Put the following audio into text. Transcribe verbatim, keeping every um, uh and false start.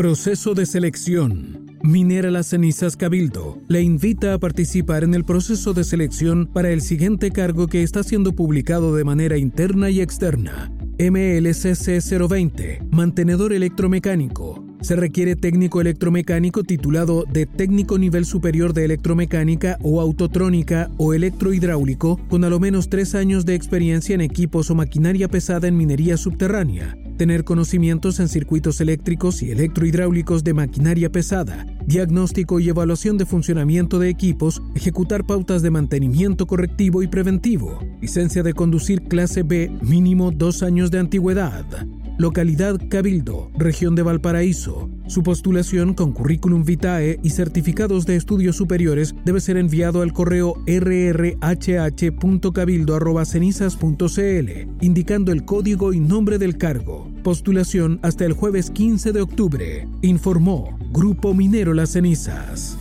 Proceso de selección. Minera Las Cenizas Cabildo le invita a participar en el proceso de selección para el siguiente cargo que está siendo publicado de manera interna y externa. M L C C cero veinte, mantenedor electromecánico. Se requiere técnico electromecánico titulado de técnico nivel superior de electromecánica o autotrónica o electrohidráulico con a lo menos tres años de experiencia en equipos o maquinaria pesada en minería subterránea. Tener conocimientos en circuitos eléctricos y electrohidráulicos de maquinaria pesada, diagnóstico y evaluación de funcionamiento de equipos, ejecutar pautas de mantenimiento correctivo y preventivo. Licencia de conducir clase B, mínimo dos años de antigüedad. Localidad Cabildo, región de Valparaíso. Su postulación con currículum vitae y certificados de estudios superiores debe ser enviado al correo r r h h punto cabildo arroba cenizas punto c l, indicando el código y nombre del cargo. Postulación hasta el jueves quince de octubre. Informó Grupo Minero Las Cenizas.